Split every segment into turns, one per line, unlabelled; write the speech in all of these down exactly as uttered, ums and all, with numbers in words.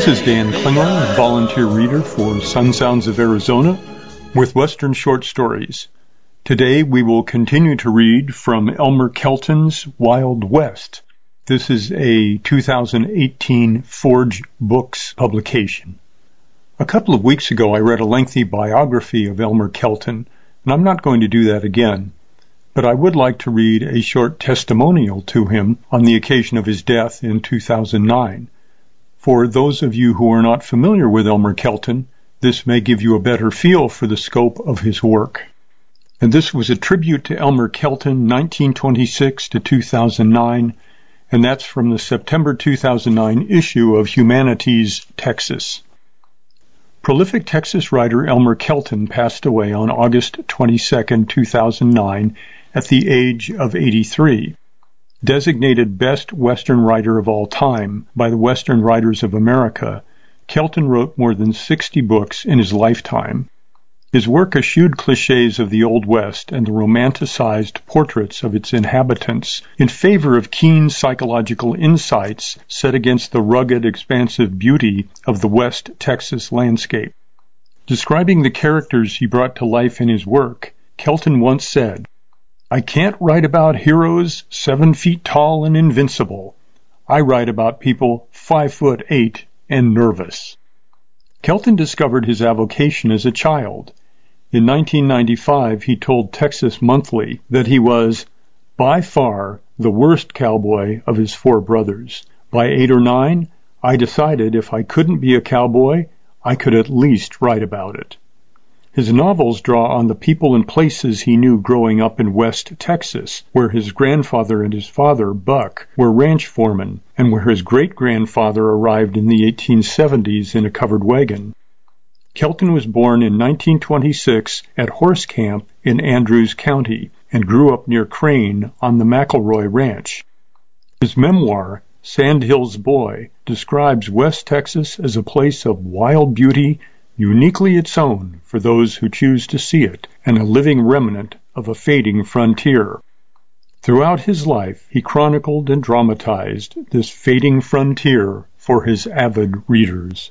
This is Dan Klingler, volunteer reader for Sun Sounds of Arizona with Western Short Stories. Today we will continue to read from Elmer Kelton's Wild West. This is a two thousand eighteen Forge Books publication. A couple of weeks ago I read a lengthy biography of Elmer Kelton, and I'm not going to do that again, but I would like to read a short testimonial to him on the occasion of his death in two thousand nine. For those of you who are not familiar with Elmer Kelton, this may give you a better feel for the scope of his work. And this was a tribute to Elmer Kelton, nineteen twenty-six to two thousand nine, and that's from the September two thousand nine issue of Humanities Texas. Prolific Texas writer Elmer Kelton passed away on August twenty-second, two thousand nine, at the age of eighty-three. Designated Best Western Writer of All Time by the Western Writers of America, Kelton wrote more than sixty books in his lifetime. His work eschewed cliches of the Old West and the romanticized portraits of its inhabitants in favor of keen psychological insights set against the rugged, expansive beauty of the West Texas landscape. Describing the characters he brought to life in his work, Kelton once said, "I can't write about heroes seven feet tall and invincible. I write about people five foot eight and nervous." Kelton discovered his avocation as a child. In nineteen ninety-five, he told Texas Monthly that he was, by far, the worst cowboy of his four brothers. By eight or nine, I decided if I couldn't be a cowboy, I could at least write about it. His novels draw on the people and places he knew growing up in West Texas, where his grandfather and his father, Buck, were ranch foremen, and where his great-grandfather arrived in the eighteen seventies in a covered wagon. Kelton was born in nineteen twenty-six at Horse Camp in Andrews County and grew up near Crane on the McElroy Ranch. His memoir, Sandhills Boy, describes West Texas as a place of wild beauty, uniquely its own for those who choose to see it, and a living remnant of a fading frontier. Throughout his life, he chronicled and dramatized this fading frontier for his avid readers.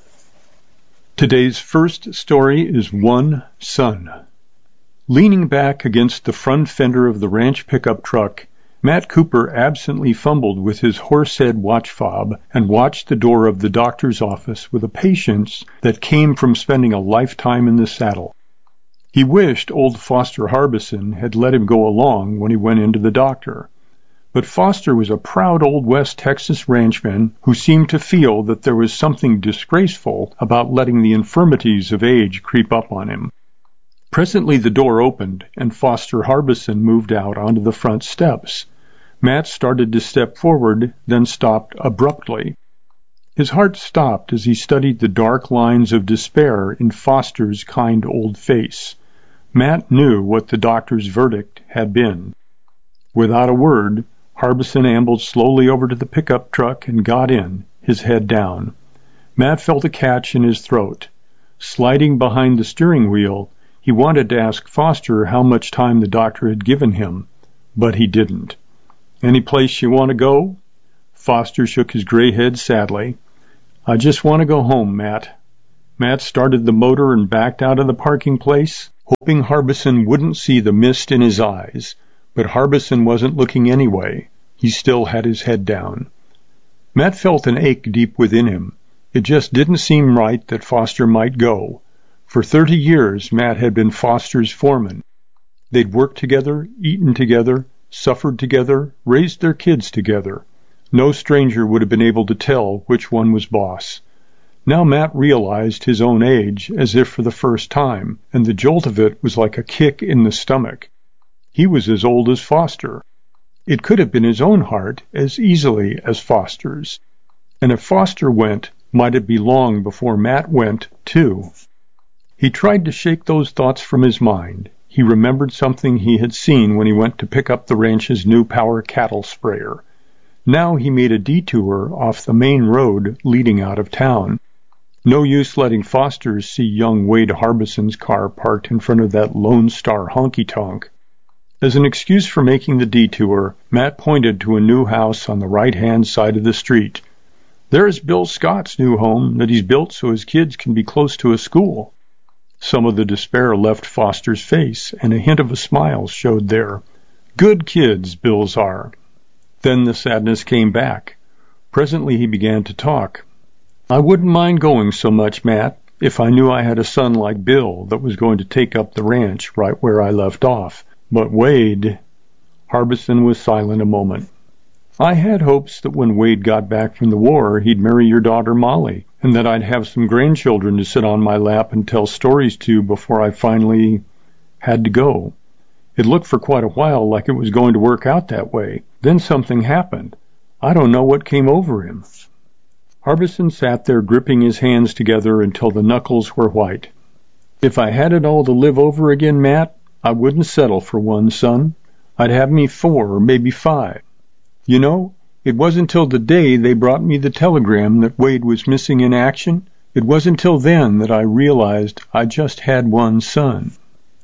Today's first story is One Son. Leaning back against the front fender of the ranch pickup truck, Matt Cooper absently fumbled with his horsehead watch fob and watched the door of the doctor's office with a patience that came from spending a lifetime in the saddle. He wished old Foster Harbison had let him go along when he went into the doctor. But Foster was a proud old West Texas ranchman who seemed to feel that there was something disgraceful about letting the infirmities of age creep up on him. Presently the door opened, and Foster Harbison moved out onto the front steps. Matt started to step forward, then stopped abruptly. His heart stopped as he studied the dark lines of despair in Foster's kind old face. Matt knew what the doctor's verdict had been. Without a word, Harbison ambled slowly over to the pickup truck and got in, his head down. Matt felt a catch in his throat. Sliding behind the steering wheel, he wanted to ask Foster how much time the doctor had given him, but he didn't. "Any place you want to go?" Foster shook his gray head sadly. "I just want to go home, Matt." Matt started the motor and backed out of the parking place, hoping Harbison wouldn't see the mist in his eyes. But Harbison wasn't looking anyway. He still had his head down. Matt felt an ache deep within him. It just didn't seem right that Foster might go. For thirty years, Matt had been Foster's foreman. They'd worked together, eaten together, suffered together, raised their kids together. No stranger would have been able to tell which one was boss. Now Matt realized his own age as if for the first time, and the jolt of it was like a kick in the stomach. He was as old as Foster. It could have been his own heart as easily as Foster's. And if Foster went, might it be long before Matt went, too? He tried to shake those thoughts from his mind. He remembered something he had seen when he went to pick up the ranch's new power cattle sprayer. Now he made a detour off the main road leading out of town. No use letting Foster see young Wade Harbison's car parked in front of that Lone Star honky-tonk. As an excuse for making the detour, Matt pointed to a new house on the right-hand side of the street. There's Bill Scott's new home that he's built so his kids can be close to a school. Some of the despair left Foster's face, and a hint of a smile showed there. Good kids, Bill's are. Then the sadness came back. Presently he began to talk. I wouldn't mind going so much, Matt, if I knew I had a son like Bill that was going to take up the ranch right where I left off. But Wade... Harbison was silent a moment. I had hopes that when Wade got back from the war, he'd marry your daughter Molly, and that I'd have some grandchildren to sit on my lap and tell stories to before I finally had to go. It looked for quite a while like it was going to work out that way. Then something happened. I don't know what came over him. Harbison sat there gripping his hands together until the knuckles were white. If I had it all to live over again, Matt, I wouldn't settle for one son. I'd have me four or maybe five. You know, it wasn't till the day they brought me the telegram that Wade was missing in action, it wasn't till then that I realized I just had one son.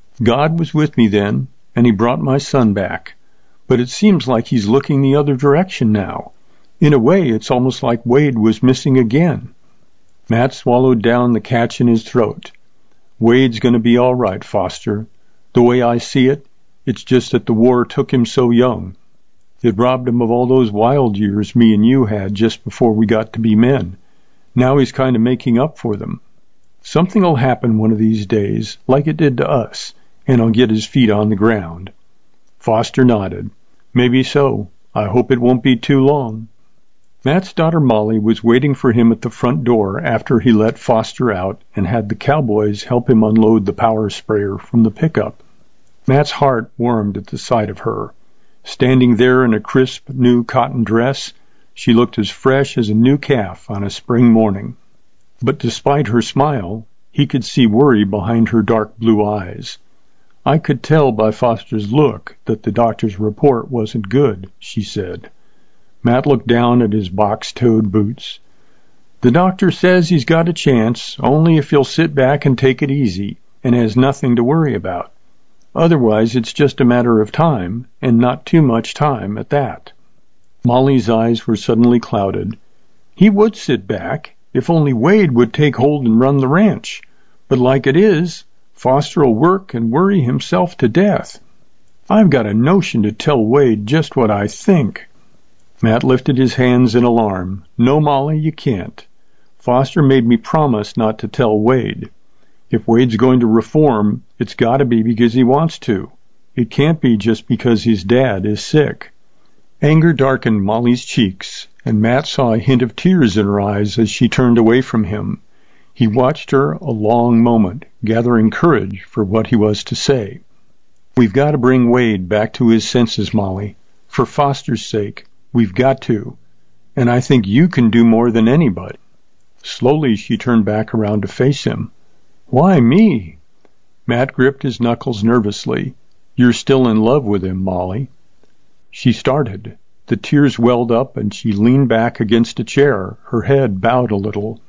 God was with me then, and he brought my son back. But it seems like he's looking the other direction now. In a way, it's almost like Wade was missing again. Matt swallowed down the catch in his throat. Wade's going to be all right, Foster. The way I see it, it's just that the war took him so young. It robbed him of all those wild years me and you had just before we got to be men. Now he's kind of making up for them. Something'll happen one of these days, like it did to us, and he'll get his feet on the ground. Foster nodded. Maybe so. I hope it won't be too long. Matt's daughter Molly was waiting for him at the front door after he let Foster out and had the cowboys help him unload the power sprayer from the pickup. Matt's heart warmed at the sight of her. Standing there in a crisp, new cotton dress, she looked as fresh as a new calf on a spring morning. But despite her smile, he could see worry behind her dark blue eyes. I could tell by Foster's look that the doctor's report wasn't good, she said. Matt looked down at his box-toed boots. The doctor says he's got a chance, only if he'll sit back and take it easy, and has nothing to worry about. Otherwise, it's just a matter of time, and not too much time at that. Molly's eyes were suddenly clouded. He would sit back, if only Wade would take hold and run the ranch. But like it is, Foster'll work and worry himself to death. I've got a notion to tell Wade just what I think. Matt lifted his hands in alarm. No, Molly, you can't. Foster made me promise not to tell Wade. If Wade's going to reform, it's got to be because he wants to. It can't be just because his dad is sick. Anger darkened Molly's cheeks, and Matt saw a hint of tears in her eyes as she turned away from him. He watched her a long moment, gathering courage for what he was to say. We've got to bring Wade back to his senses, Molly. For Foster's sake, we've got to. And I think you can do more than anybody. Slowly she turned back around to face him. Why me? Matt gripped his knuckles nervously. You're still in love with him, Molly. She started. The tears welled up, and she leaned back against a chair, her head bowed a little.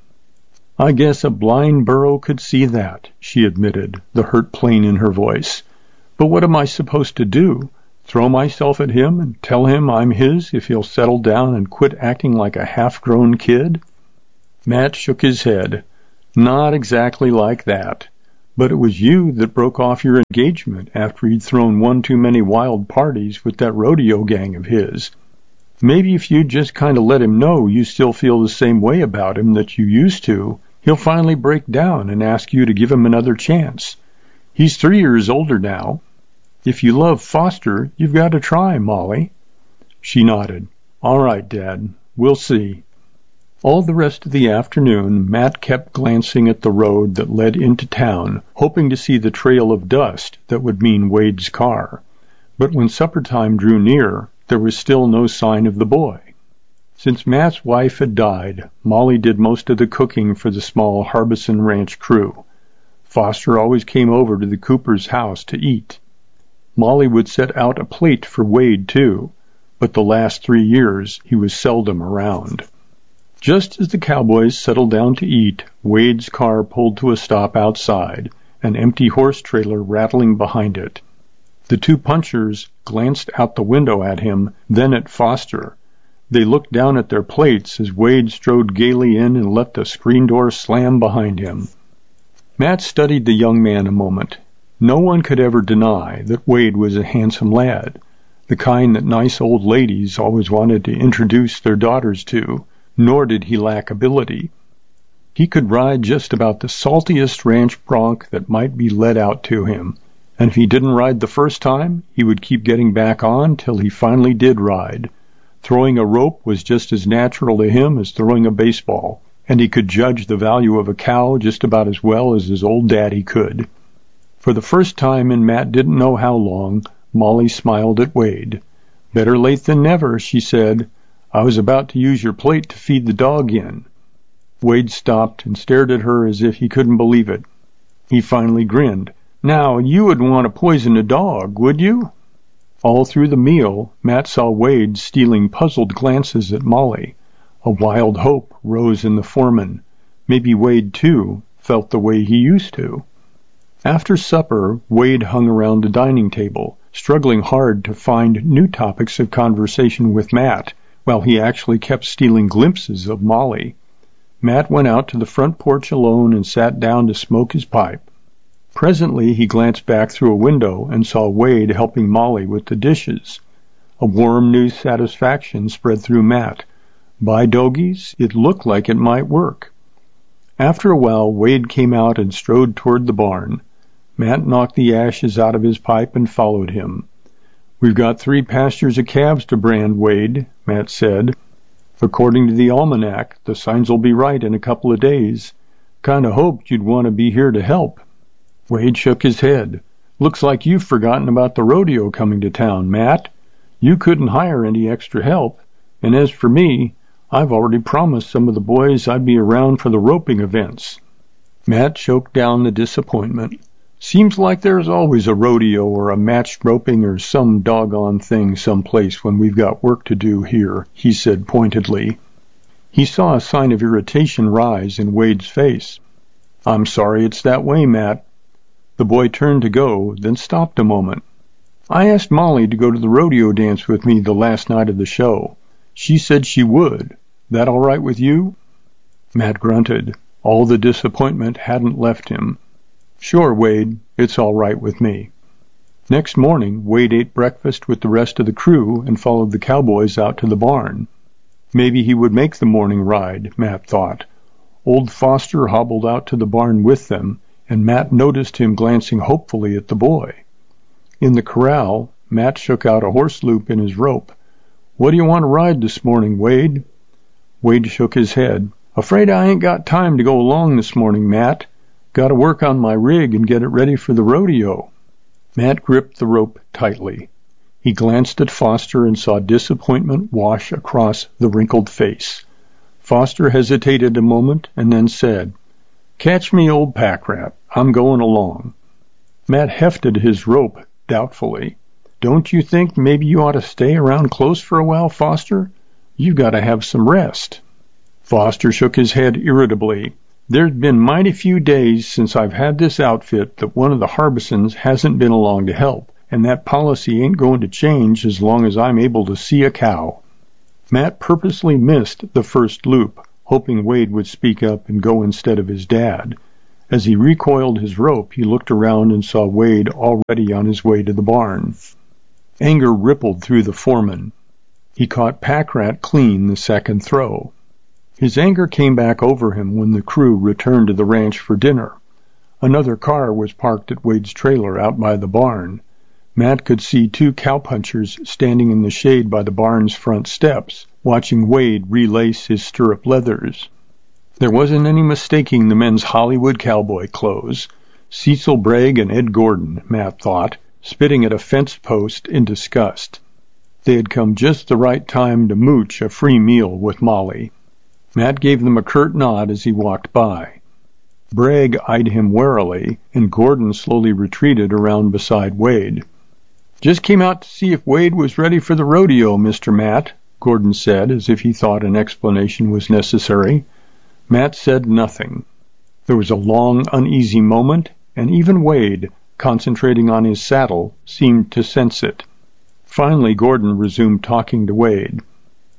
I guess a blind burro could see that, she admitted, the hurt plain in her voice. But what am I supposed to do? Throw myself at him and tell him I'm his if he'll settle down and quit acting like a half-grown kid? Matt shook his head. Not exactly like that. But it was you that broke off your engagement after he'd thrown one too many wild parties with that rodeo gang of his. Maybe if you'd just kind of let him know you still feel the same way about him that you used to, he'll finally break down and ask you to give him another chance. He's three years older now. If you love Foster, you've got to try, Molly. She nodded. All right, Dad. We'll see. All the rest of the afternoon, Matt kept glancing at the road that led into town, hoping to see the trail of dust that would mean Wade's car. But when supper time drew near, there was still no sign of the boy. Since Matt's wife had died, Molly did most of the cooking for the small Harbison Ranch crew. Foster always came over to the Cooper's house to eat. Molly would set out a plate for Wade, too, but the last three years he was seldom around. Just as the cowboys settled down to eat, Wade's car pulled to a stop outside, an empty horse trailer rattling behind it. The two punchers glanced out the window at him, then at Foster. They looked down at their plates as Wade strode gaily in and let the screen door slam behind him. Matt studied the young man a moment. No one could ever deny that Wade was a handsome lad, the kind that nice old ladies always wanted to introduce their daughters to, nor did he lack ability. He could ride just about the saltiest ranch bronc that might be led out to him, and if he didn't ride the first time, he would keep getting back on till he finally did ride. Throwing a rope was just as natural to him as throwing a baseball, and he could judge the value of a cow just about as well as his old daddy could. For the first time in Matt didn't know how long, Molly smiled at Wade. "Better late than never," she said. "I was about to use your plate to feed the dog in." Wade stopped and stared at her as if he couldn't believe it. He finally grinned. "Now, you wouldn't want to poison a dog, would you?" All through the meal, Matt saw Wade stealing puzzled glances at Molly. A wild hope rose in the foreman. Maybe Wade, too, felt the way he used to. After supper, Wade hung around the dining table, struggling hard to find new topics of conversation with Matt, while he actually kept stealing glimpses of Molly. Matt went out to the front porch alone and sat down to smoke his pipe. Presently he glanced back through a window and saw Wade helping Molly with the dishes. A warm new satisfaction spread through Matt. By dogies, it looked like it might work. After a while, Wade came out and strode toward the barn. Matt knocked the ashes out of his pipe and followed him. "We've got three pastures of calves to brand, Wade," Matt said. "According to the almanac, the signs'll be right in a couple of days. Kinda hoped you'd want to be here to help." Wade shook his head. "Looks like you've forgotten about the rodeo coming to town, Matt. You couldn't hire any extra help, and as for me, I've already promised some of the boys I'd be around for the roping events." Matt choked down the disappointment. "Seems like there's always a rodeo or a matched roping or some doggone thing someplace when we've got work to do here," he said pointedly. He saw a sign of irritation rise in Wade's face. "I'm sorry it's that way, Matt." The boy turned to go, then stopped a moment. "I asked Molly to go to the rodeo dance with me the last night of the show. She said she would. That all right with you?" Matt grunted. All the disappointment hadn't left him. "Sure, Wade, it's all right with me." Next morning, Wade ate breakfast with the rest of the crew and followed the cowboys out to the barn. Maybe he would make the morning ride, Matt thought. Old Foster hobbled out to the barn with them, and Matt noticed him glancing hopefully at the boy. In the corral, Matt shook out a horse loop in his rope. "What do you want to ride this morning, Wade?" Wade shook his head. "Afraid I ain't got time to go along this morning, Matt. Got to work on my rig and get it ready for the rodeo." Matt gripped the rope tightly. He glanced at Foster and saw disappointment wash across the wrinkled face. Foster hesitated a moment and then said, "Catch me, old pack rat. I'm going along." Matt hefted his rope doubtfully. "Don't you think maybe you ought to stay around close for a while, Foster? You've got to have some rest." Foster shook his head irritably. "There's been mighty few days since I've had this outfit that one of the Harbisons hasn't been along to help, and that policy ain't going to change as long as I'm able to see a cow." Matt purposely missed the first loop, hoping Wade would speak up and go instead of his dad. As he recoiled his rope, he looked around and saw Wade already on his way to the barn. Anger rippled through the foreman. He caught Packrat clean the second throw. His anger came back over him when the crew returned to the ranch for dinner. Another car was parked at Wade's trailer out by the barn. Matt could see two cowpunchers standing in the shade by the barn's front steps, watching Wade relace his stirrup leathers. There wasn't any mistaking the men's Hollywood cowboy clothes. Cecil Bragg and Ed Gordon, Matt thought, spitting at a fence post in disgust. They had come just the right time to mooch a free meal with Molly. Matt gave them a curt nod as he walked by. Bragg eyed him warily, and Gordon slowly retreated around beside Wade. "Just came out to see if Wade was ready for the rodeo, Mister Matt," Gordon said, as if he thought an explanation was necessary. Matt said nothing. There was a long, uneasy moment, and even Wade, concentrating on his saddle, seemed to sense it. Finally, Gordon resumed talking to Wade.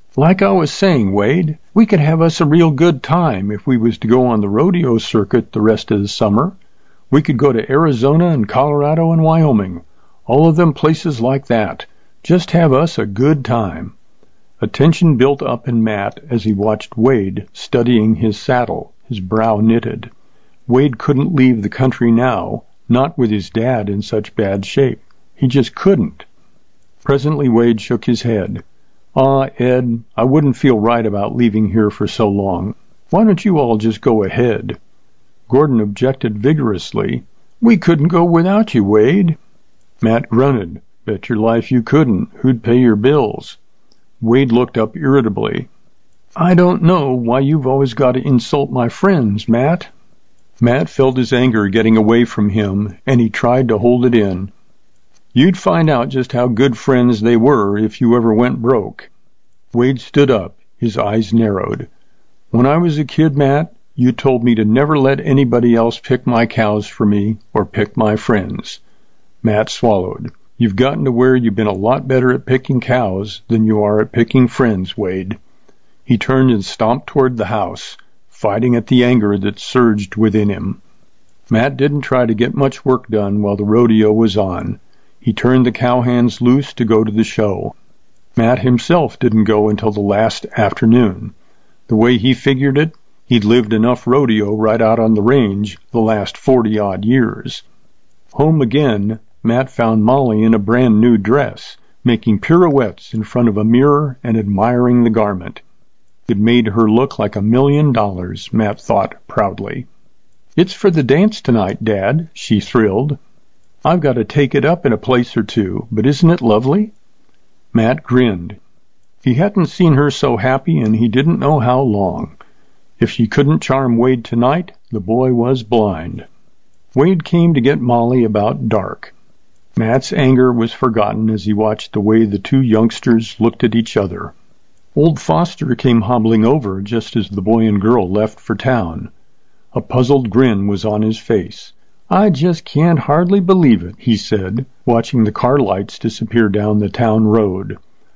Like I was saying, Wade, we could have us a real good time if we was to go on the rodeo circuit the rest of the summer. We could go to Arizona and Colorado and Wyoming, all of them places like that. Just have us a good time. A tension built up in Matt as he watched Wade studying his saddle, his brow knitted. Wade couldn't leave the country now, not with his dad in such bad shape. He just couldn't. Presently Wade shook his head. Ah, Ed, I wouldn't feel right about leaving here for so long. Why don't you all just go ahead? Gordon objected vigorously. We couldn't go without you, Wade. Matt grunted. Bet your life you couldn't. Who'd pay your bills? Wade looked up irritably. I don't know why you've always got to insult my friends, Matt. Matt felt his anger getting away from him, and he tried to hold it in. You'd find out just how good friends they were if you ever went broke. Wade stood up, his eyes narrowed. When I was a kid, Matt, you told me to never let anybody else pick my cows for me or pick my friends. Matt swallowed. You've gotten to where you've been a lot better at picking cows than you are at picking friends, Wade. He turned and stomped toward the house, fighting at the anger that surged within him. Matt didn't try to get much work done while the rodeo was on. He turned the cowhands loose to go to the show. Matt himself didn't go until the last afternoon. The way he figured it, he'd lived enough rodeo right out on the range the last forty-odd years. Home again, Matt found Molly in a brand-new dress, making pirouettes in front of a mirror and admiring the garment. It made her look like a million dollars, Matt thought proudly. It's for the dance tonight, Dad, she thrilled. I've got to take it up in a place or two, but isn't it lovely? Matt grinned. He hadn't seen her so happy, and he didn't know how long. If she couldn't charm Wade tonight, the boy was blind. Wade came to get Molly about dark. Matt's anger was forgotten as he watched the way the two youngsters looked at each other. Old Foster came hobbling over just as the boy and girl left for town. A puzzled grin was on his face. I just can't hardly believe it, he said, watching the car lights disappear down the town road.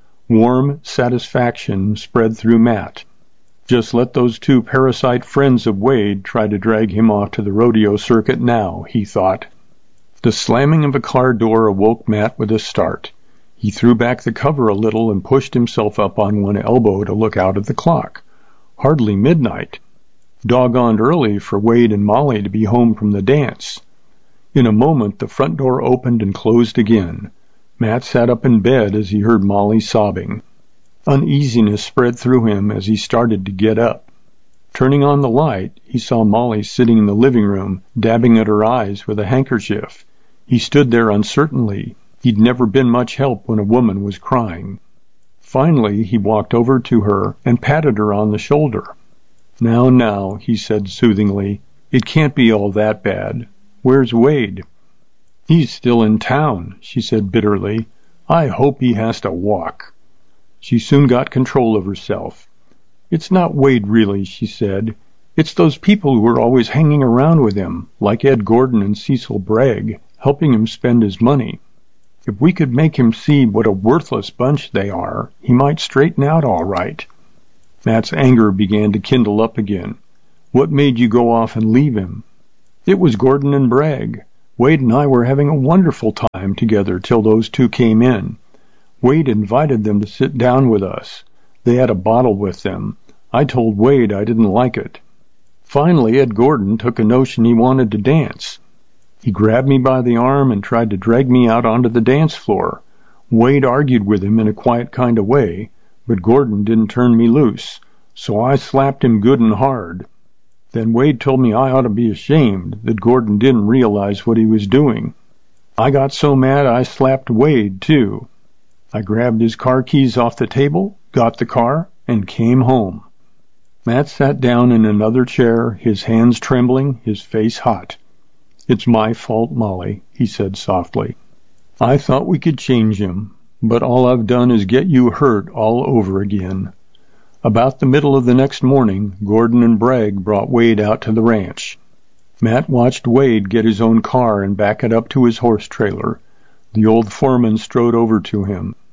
Warm satisfaction spread through Matt. Just let those two parasite friends of Wade try to drag him off to the rodeo circuit now, he thought. The slamming of a car door awoke Matt with a start. He threw back the cover a little and pushed himself up on one elbow to look out at the clock. Hardly midnight. Doggoned early for Wade and Molly to be home from the dance. In a moment the front door opened and closed again. Matt sat up in bed as he heard Molly sobbing. Uneasiness spread through him as he started to get up. Turning on the light, he saw Molly sitting in the living room, dabbing at her eyes with a handkerchief. He stood there uncertainly. He'd never been much help when a woman was crying. Finally, he walked over to her and patted her on the shoulder. Now, now, he said soothingly, it can't be all that bad. Where's Wade? He's still in town, she said bitterly. I hope he has to walk. She soon got control of herself. It's not Wade really, she said. It's those people who are always hanging around with him, like Ed Gordon and Cecil Bragg, helping him spend his money. If we could make him see what a worthless bunch they are, he might straighten out all right. Matt's anger began to kindle up again. What made you go off and leave him? It was Gordon and Bragg. Wade and I were having a wonderful time together till those two came in. Wade invited them to sit down with us. They had a bottle with them. I told Wade I didn't like it. Finally, Ed Gordon took a notion he wanted to dance. He grabbed me by the arm and tried to drag me out onto the dance floor. Wade argued with him in a quiet kind of way, but Gordon didn't turn me loose, so I slapped him good and hard. Then Wade told me I ought to be ashamed that Gordon didn't realize what he was doing. I got so mad I slapped Wade, too. I grabbed his car keys off the table, got the car, and came home. Matt sat down in another chair, his hands trembling, his face hot. It's my fault, Molly, he said softly. I thought we could change him, but all I've done is get you hurt all over again. About the middle of the next morning, Gordon and Bragg brought Wade out to the ranch. Matt watched Wade get his own car and back it up to his horse trailer. The old foreman strode over to him.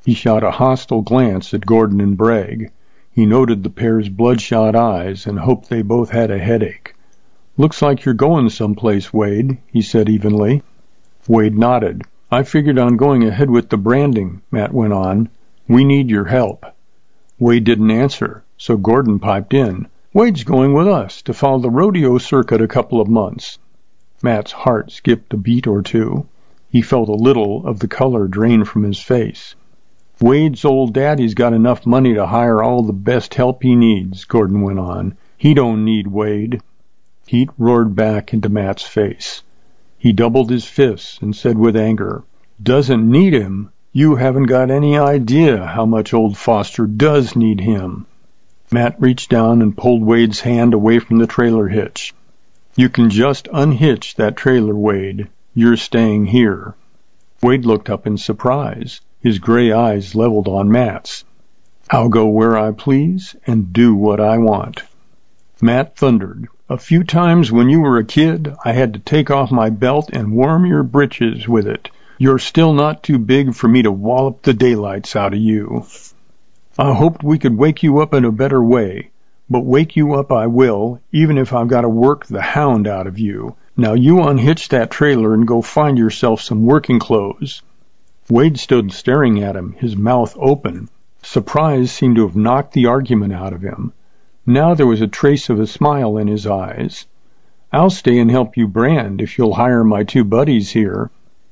He shot a hostile glance at Gordon and Bragg. He noted the pair's bloodshot eyes and hoped they both had a headache. "Looks like you're going someplace, Wade," he said evenly. Wade nodded. "I figured on going ahead with the branding," Matt went on. "We need your help." Wade didn't answer, so Gordon piped in. "Wade's going with us to follow the rodeo circuit a couple of months." Matt's heart skipped a beat or two. He felt a little of the color drain from his face. "Wade's old daddy's got enough money to hire all the best help he needs," Gordon went on. "He don't need Wade." Heat roared back into Matt's face. He doubled his fists and said with anger, "Doesn't need him? You haven't got any idea how much old Foster does need him." Matt reached down and pulled Wade's hand away from the trailer hitch. "You can just unhitch that trailer, Wade. You're staying here." Wade looked up in surprise, his gray eyes leveled on Matt's. "I'll go where I please and do what I want." Matt thundered, "A few times when you were a kid, I had to take off my belt and warm your britches with it. You're still not too big for me to wallop the daylights out of you. I hoped we could wake you up in a better way, but wake you up I will, even if I've got to work the hound out of you. Now you unhitch that trailer and go find yourself some working clothes." Wade stood staring at him, his mouth open. Surprise seemed to have knocked the argument out of him. Now there was a trace of a smile in his eyes. "I'll stay and help you brand if you'll hire my two buddies here."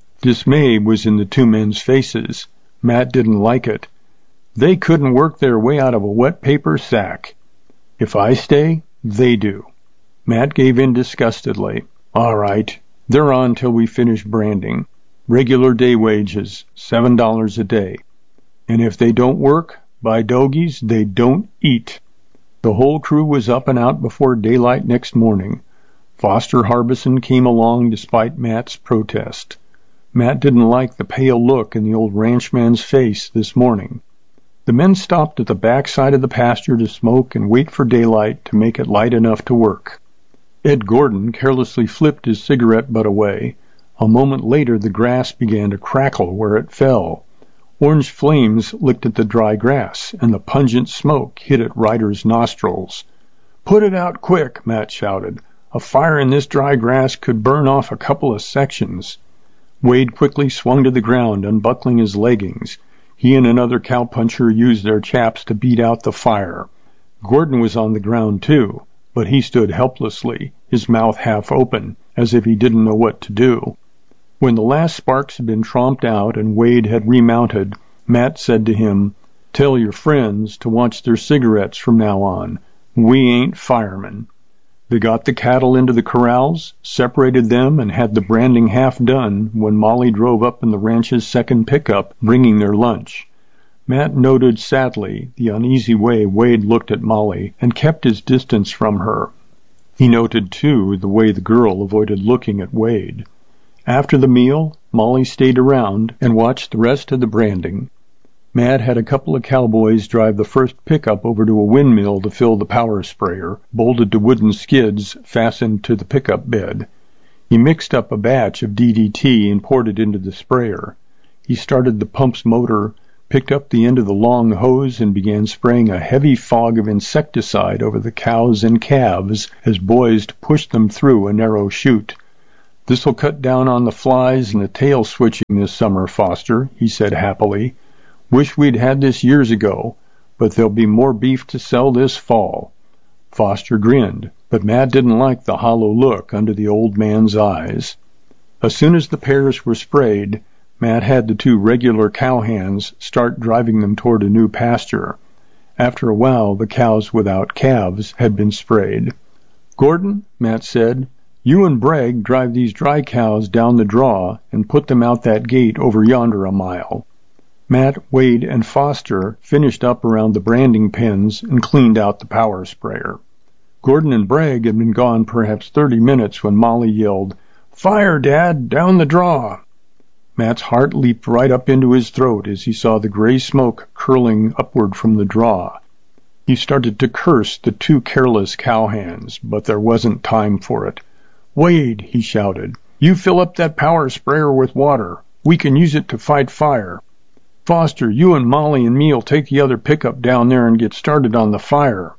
Dismay was in the two men's faces. Matt didn't like it. They couldn't work their way out of a wet paper sack. "If I stay, they do." Matt gave in disgustedly. "All right, they're on till we finish branding. Regular day wages, seven dollars a day. And if they don't work, by dogies, they don't eat." The whole crew was up and out before daylight next morning. Foster Harbison came along despite Matt's protest. Matt didn't like the pale look in the old ranchman's face this morning. The men stopped at the back side of the pasture to smoke and wait for daylight to make it light enough to work. Ed Gordon carelessly flipped his cigarette butt away. A moment later the grass began to crackle where it fell. Orange flames licked at the dry grass, and the pungent smoke hit at Ryder's nostrils. "Put it out quick," Matt shouted. "A fire in this dry grass could burn off a couple of sections." Wade quickly swung to the ground, unbuckling his leggings. He and another cowpuncher used their chaps to beat out the fire. Gordon was on the ground too, but he stood helplessly, his mouth half open, as if he didn't know what to do. When the last sparks had been tromped out and Wade had remounted, Matt said to him, "Tell your friends to watch their cigarettes from now on. We ain't firemen." They got the cattle into the corrals, separated them, and had the branding half done when Molly drove up in the ranch's second pickup, bringing their lunch. Matt noted sadly the uneasy way Wade looked at Molly and kept his distance from her. He noted, too, the way the girl avoided looking at Wade. After the meal, Molly stayed around and watched the rest of the branding. Matt had a couple of cowboys drive the first pickup over to a windmill to fill the power sprayer, bolted to wooden skids fastened to the pickup bed. He mixed up a batch of D D T and poured it into the sprayer. He started the pump's motor, picked up the end of the long hose, and began spraying a heavy fog of insecticide over the cows and calves as boys pushed them through a narrow chute. "This'll cut down on the flies and the tail switching this summer, Foster," he said happily. "Wish we'd had this years ago, but there'll be more beef to sell this fall." Foster grinned, but Matt didn't like the hollow look under the old man's eyes. As soon as the pears were sprayed, Matt had the two regular cowhands start driving them toward a new pasture. After a while, the cows without calves had been sprayed. "Gordon," Matt said, "you and Bragg drive these dry cows down the draw and put them out that gate over yonder a mile." Matt, Wade, and Foster finished up around the branding pens and cleaned out the power sprayer. Gordon and Bragg had been gone perhaps thirty minutes when Molly yelled, "Fire, Dad! Down the draw!" Matt's heart leaped right up into his throat as he saw the gray smoke curling upward from the draw. He started to curse the two careless cowhands, but there wasn't time for it. "Wade," he shouted, "you fill up that power sprayer with water. We can use it to fight fire." Foster, you and Molly and me'll take the other pickup down there and get started on the fire."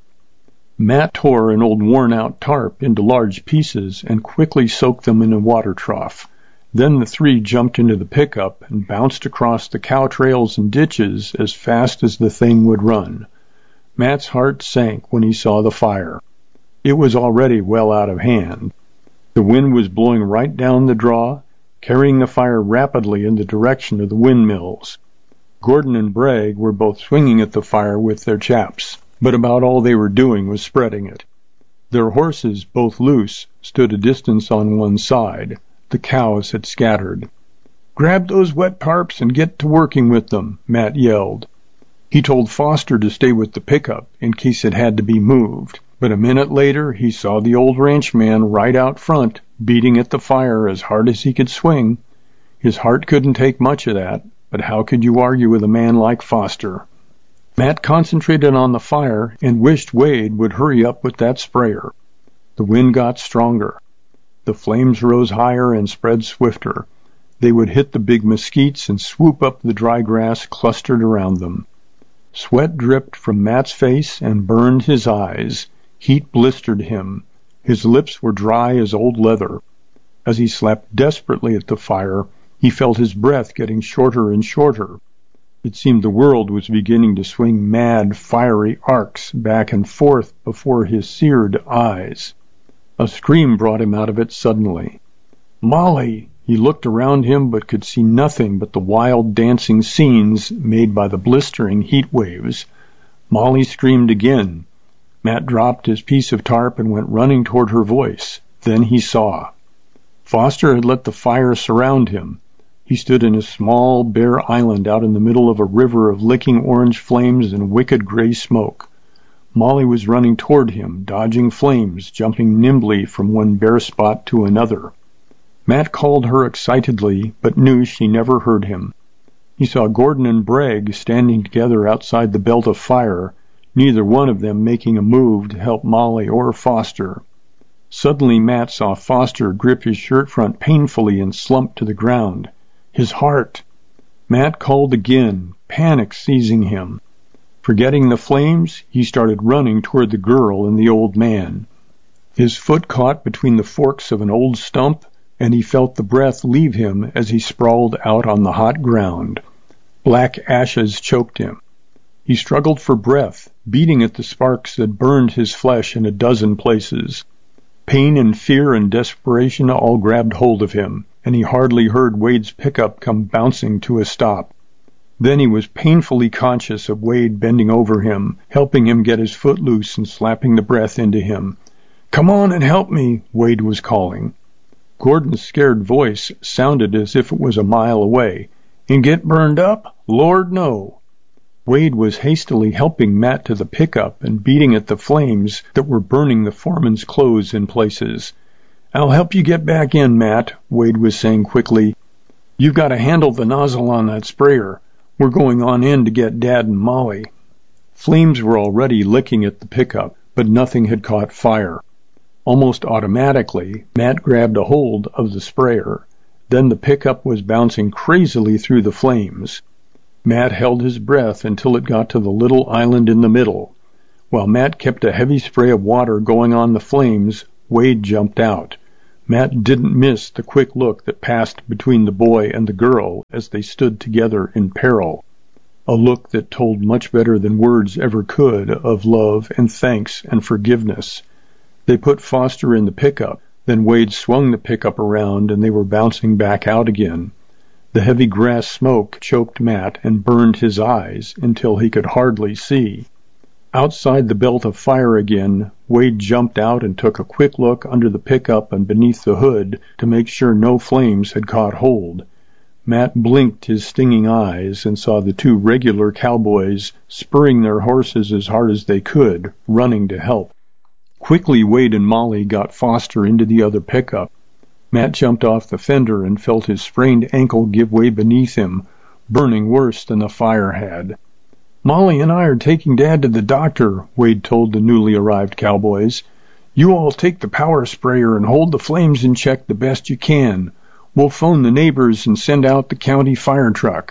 Matt tore an old worn-out tarp into large pieces and quickly soaked them in a water trough. Then the three jumped into the pickup and bounced across the cow trails and ditches as fast as the thing would run. Matt's heart sank when he saw the fire. It was already well out of hand. The wind was blowing right down the draw, carrying the fire rapidly in the direction of the windmills. Gordon and Bragg were both swinging at the fire with their chaps, but about all they were doing was spreading it. Their horses, both loose, stood a distance on one side. The cows had scattered. "Grab those wet tarps and get to working with them," Matt yelled. He told Foster to stay with the pickup in case it had to be moved, but a minute later he saw the old ranchman right out front, beating at the fire as hard as he could swing. His heart couldn't take much of that, but how could you argue with a man like Foster? Matt concentrated on the fire and wished Wade would hurry up with that sprayer. The wind got stronger. The flames rose higher and spread swifter. They would hit the big mesquites and swoop up the dry grass clustered around them. Sweat dripped from Matt's face and burned his eyes. Heat blistered him. His lips were dry as old leather. As he slapped desperately at the fire, he felt his breath getting shorter and shorter. It seemed the world was beginning to swing mad, fiery arcs back and forth before his seared eyes. A scream brought him out of it suddenly. "Molly!" He looked around him but could see nothing but the wild dancing scenes made by the blistering heat waves. Molly screamed again. Matt dropped his piece of tarp and went running toward her voice. Then he saw. Foster had let the fire surround him. He stood in a small, bare island out in the middle of a river of licking orange flames and wicked gray smoke. Molly was running toward him, dodging flames, jumping nimbly from one bare spot to another. Matt called her excitedly, but knew she never heard him. He saw Gordon and Bragg standing together outside the belt of fire, neither one of them making a move to help Molly or Foster. Suddenly Matt saw Foster grip his shirt front painfully and slump to the ground. His heart! Matt called again, panic seizing him. Forgetting the flames, he started running toward the girl and the old man. His foot caught between the forks of an old stump, and he felt the breath leave him as he sprawled out on the hot ground. Black ashes choked him. He struggled for breath, beating at the sparks that burned his flesh in a dozen places. Pain and fear and desperation all grabbed hold of him, and he hardly heard Wade's pickup come bouncing to a stop. Then he was painfully conscious of Wade bending over him, helping him get his foot loose and slapping the breath into him. "Come on and help me," Wade was calling. Gordon's scared voice sounded as if it was a mile away. "And get burned up? Lord, no." Wade was hastily helping Matt to the pickup and beating at the flames that were burning the foreman's clothes in places. "I'll help you get back in, Matt," Wade was saying quickly. "You've got to handle the nozzle on that sprayer. We're going on in to get Dad and Molly." Flames were already licking at the pickup, but nothing had caught fire. Almost automatically, Matt grabbed a hold of the sprayer. Then the pickup was bouncing crazily through the flames. Matt held his breath until it got to the little island in the middle. While Matt kept a heavy spray of water going on the flames, Wade jumped out. Matt didn't miss the quick look that passed between the boy and the girl as they stood together in peril. A look that told much better than words ever could of love and thanks and forgiveness. They put Foster in the pickup. Then Wade swung the pickup around and they were bouncing back out again. The heavy grass smoke choked Matt and burned his eyes until he could hardly see. Outside the belt of fire again, Wade jumped out and took a quick look under the pickup and beneath the hood to make sure no flames had caught hold. Matt blinked his stinging eyes and saw the two regular cowboys spurring their horses as hard as they could, running to help. Quickly Wade and Molly got Foster into the other pickup. Matt jumped off the fender and felt his sprained ankle give way beneath him, burning worse than the fire had. "Molly and I are taking Dad to the doctor," Wade told the newly arrived cowboys. "You all take the power sprayer and hold the flames in check the best you can. We'll phone the neighbors and send out the county fire truck.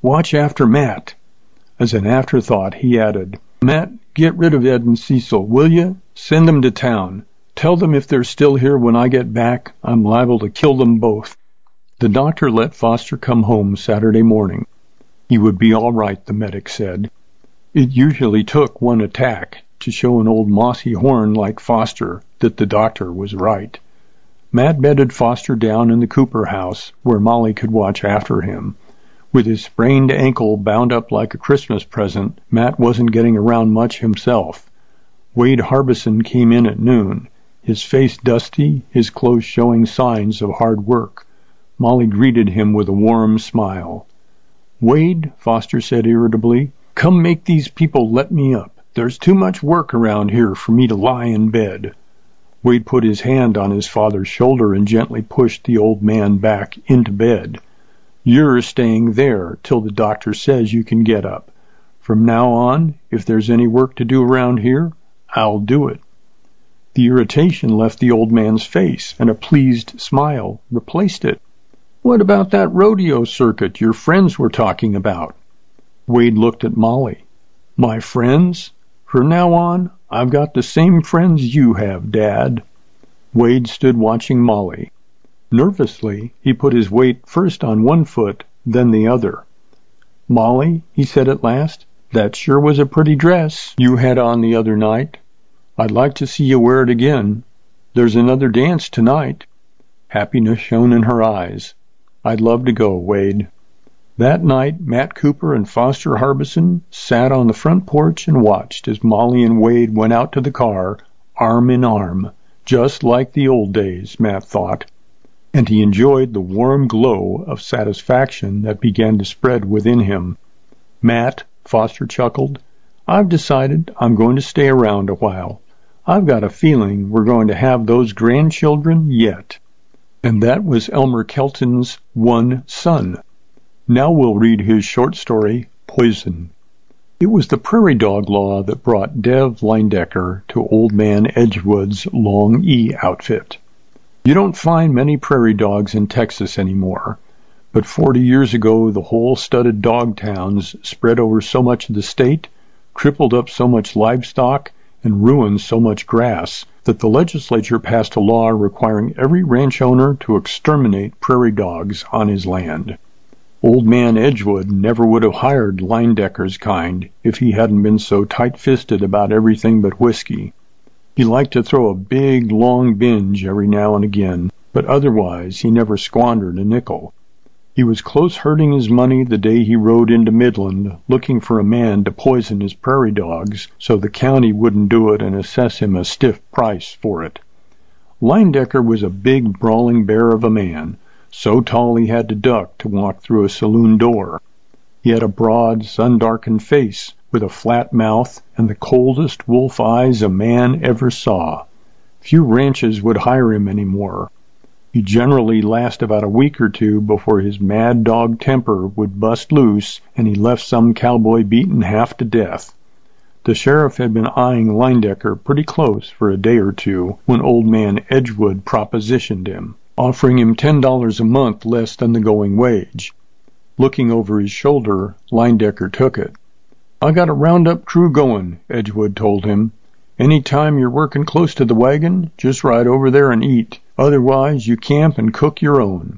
watch after Matt." As an afterthought, he added, "Matt, get rid of Ed and Cecil, will you? Send them to town. Tell them if they're still here when I get back, I'm liable to kill them both." The doctor let Foster come home Saturday morning. He would be all right, the medic said. It usually took one attack to show an old mossy horn like Foster that the doctor was right. Matt bedded Foster down in the Cooper house, where Molly could watch after him. With his sprained ankle bound up like a Christmas present, Matt wasn't getting around much himself. Wade Harbison came in at noon, his face dusty, his clothes showing signs of hard work. Molly greeted him with a warm smile. "Wade," Foster said irritably, "come make these people let me up. There's too much work around here for me to lie in bed." Wade put his hand on his father's shoulder and gently pushed the old man back into bed. "You're staying there till the doctor says you can get up. From now on, if there's any work to do around here, I'll do it." The irritation left the old man's face, and a pleased smile replaced it. "What about that rodeo circuit your friends were talking about?" Wade looked at Molly. "My friends? From now on, I've got the same friends you have, Dad." Wade stood watching Molly. Nervously, he put his weight first on one foot, then the other. "Molly," he said at last, "that sure was a pretty dress you had on the other night. I'd like to see you wear it again. There's another dance tonight." Happiness shone in her eyes. "I'd love to go, Wade." That night, Matt Cooper and Foster Harbison sat on the front porch and watched as Molly and Wade went out to the car, arm in arm, just like the old days, Matt thought. And he enjoyed the warm glow of satisfaction that began to spread within him. "Matt," Foster chuckled, "I've decided I'm going to stay around a while. I've got a feeling we're going to have those grandchildren yet." And that was Elmer Kelton's one son. Now we'll read his short story, Poison. It was the prairie dog law that brought Dev Leindecker to Old Man Edgewood's Long E outfit. You don't find many prairie dogs in Texas anymore, but forty years ago the whole studded dog towns spread over so much of the state, crippled up so much livestock, and ruined so much grass that the legislature passed a law requiring every ranch owner to exterminate prairie dogs on his land. Old Man Edgewood never would have hired Leindecker's kind if he hadn't been so tight-fisted about everything but whiskey. He liked to throw a big, long binge every now and again, but otherwise he never squandered a nickel. He was close hurting his money the day he rode into Midland looking for a man to poison his prairie dogs so the county wouldn't do it and assess him a stiff price for it. Leindecker was a big, brawling bear of a man, so tall he had to duck to walk through a saloon door. He had a broad, sun-darkened face with a flat mouth and the coldest wolf eyes a man ever saw. Few ranches would hire him anymore. He generally lasted about a week or two before his mad dog temper would bust loose and he left some cowboy beaten half to death. The sheriff had been eyeing Leindecker pretty close for a day or two when Old Man Edgewood propositioned him, offering him ten dollars a month less than the going wage. Looking over his shoulder, Leindecker took it. "I got a roundup crew going," Edgewood told him. "Any time you're working close to the wagon, just ride over there and eat. Otherwise, you camp and cook your own."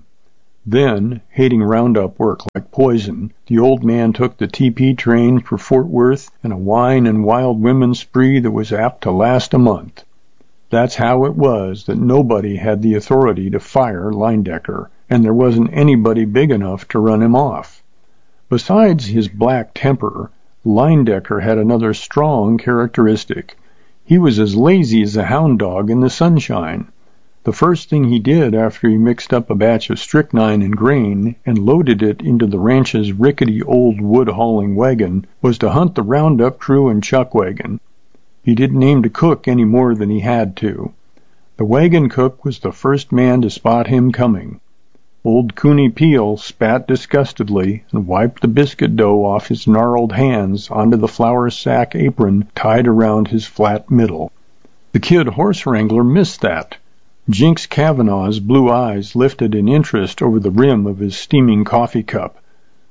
Then, hating roundup work like poison, the old man took the T P train for Fort Worth and a wine and wild women spree that was apt to last a month. That's how it was that nobody had the authority to fire Leindecker, and there wasn't anybody big enough to run him off. Besides his black temper, Leindecker had another strong characteristic. He was as lazy as a hound dog in the sunshine. The first thing he did after he mixed up a batch of strychnine and grain and loaded it into the ranch's rickety old wood-hauling wagon was to hunt the roundup crew and chuck wagon. He didn't aim to cook any more than he had to. The wagon cook was the first man to spot him coming. Old Cooney Peel spat disgustedly and wiped the biscuit dough off his gnarled hands onto the flour sack apron tied around his flat middle. The kid horse wrangler missed that. Jinx Kavanaugh's blue eyes lifted in interest over the rim of his steaming coffee cup.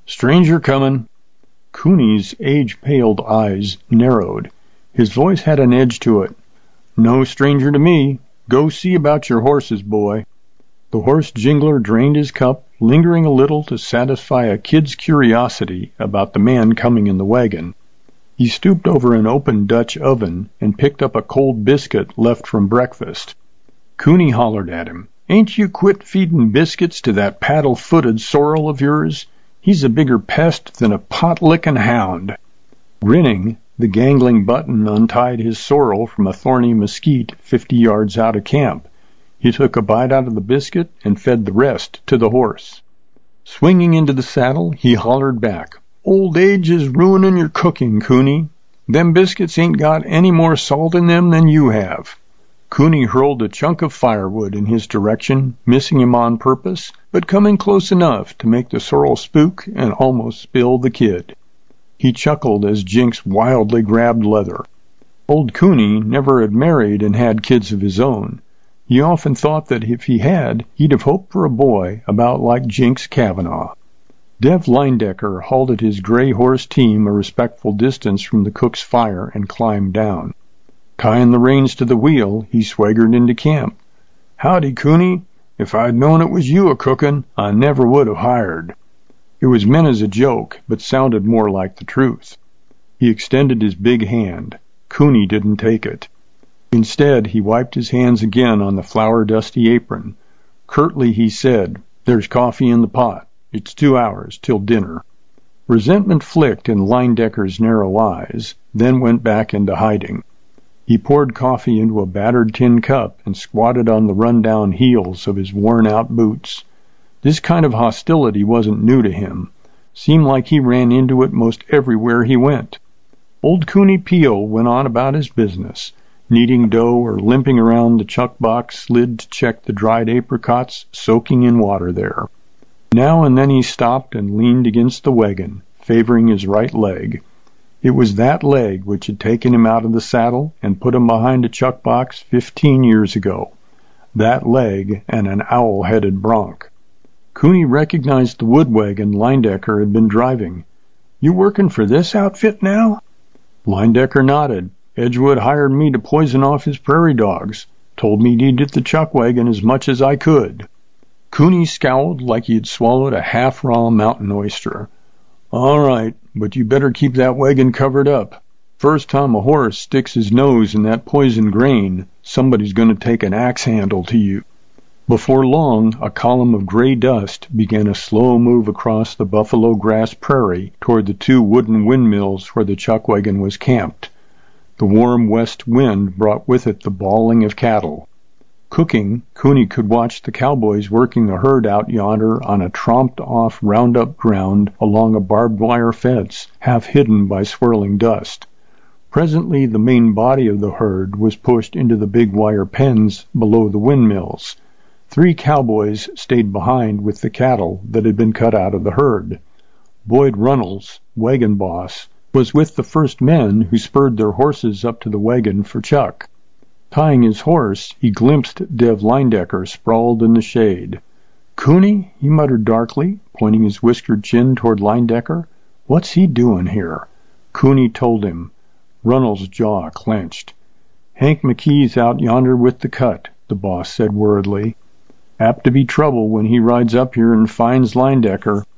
"Stranger comin'." Cooney's age-paled eyes narrowed. His voice had an edge to it. "No stranger to me. Go see about your horses, boy." The horse jingler drained his cup, lingering a little to satisfy a kid's curiosity about the man coming in the wagon. He stooped over an open Dutch oven and picked up a cold biscuit left from breakfast. Cooney hollered at him, "Ain't you quit feedin' biscuits to that paddle-footed sorrel of yours? He's a bigger pest than a pot-lickin' hound." Grinning, the gangling Button untied his sorrel from a thorny mesquite fifty yards out of camp. He took a bite out of the biscuit and fed the rest to the horse. Swinging into the saddle, he hollered back, "Old age is ruinin' your cooking, Cooney. Them biscuits ain't got any more salt in them than you have." Cooney hurled a chunk of firewood in his direction, missing him on purpose, but coming close enough to make the sorrel spook and almost spill the kid. He chuckled as Jinx wildly grabbed leather. Old Cooney never had married and had kids of his own. He often thought that if he had, he'd have hoped for a boy about like Jinx Kavanaugh. Dev Lindecker halted his gray horse team a respectful distance from the cook's fire and climbed down. Tying the reins to the wheel, he swaggered into camp. "Howdy, Cooney. If I'd known it was you a-cookin', I never would have hired." It was meant as a joke, but sounded more like the truth. He extended his big hand. Cooney didn't take it. Instead, he wiped his hands again on the flour-dusty apron. Curtly he said, "There's coffee in the pot. It's two hours till dinner." Resentment flicked in Lindecker's narrow eyes, then went back into hiding. He poured coffee into a battered tin cup and squatted on the run-down heels of his worn-out boots. This kind of hostility wasn't new to him. Seemed like he ran into it most everywhere he went. Old Cooney Peel went on about his business, kneading dough or limping around the chuck box slid to check the dried apricots soaking in water there. Now and then he stopped and leaned against the wagon, favoring his right leg. It was that leg which had taken him out of the saddle and put him behind a chuck box fifteen years ago. That leg and an owl-headed bronc. Cooney recognized the wood wagon Lindecker had been driving. "You working for this outfit now?" Lindecker nodded. "Edgewood hired me to poison off his prairie dogs. Told me he'd eat the chuck wagon as much as I could." Cooney scowled like he had swallowed a half-raw mountain oyster. "All right, but you better keep that wagon covered up. First time a horse sticks his nose in that poison grain, somebody's going to take an axe handle to you." Before long, a column of gray dust began a slow move across the buffalo grass prairie toward the two wooden windmills where the chuck wagon was camped. The warm west wind brought with it the bawling of cattle. Cooking, Cooney could watch the cowboys working the herd out yonder on a tromped-off roundup ground along a barbed wire fence, half hidden by swirling dust. Presently the main body of the herd was pushed into the big wire pens below the windmills. Three cowboys stayed behind with the cattle that had been cut out of the herd. Boyd Runnels, wagon boss, was with the first men who spurred their horses up to the wagon for Chuck. Tying his horse, he glimpsed Dev Lindecker sprawled in the shade. "Cooney," he muttered darkly, pointing his whiskered chin toward Lindecker. "What's he doing here?" Cooney told him. Runnels' jaw clenched. "Hank McKee's out yonder with the cut," the boss said worriedly. "Apt to be trouble when he rides up here and finds Lindecker."